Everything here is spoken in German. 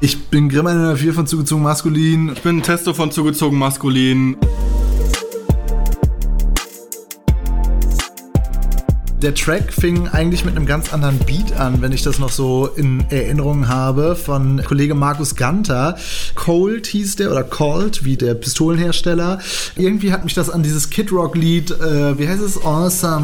Ich bin Grimm 4 von Zugezogen Maskulin. Ich bin Testo von Zugezogen Maskulin. Der Track fing eigentlich mit einem ganz anderen Beat an, wenn ich das noch so in Erinnerung habe, von Kollege Markus Ganter. Cold hieß der, oder Cold, wie der Pistolenhersteller. Irgendwie hat mich das an dieses Kid Rock Lied, wie heißt es? Awesome.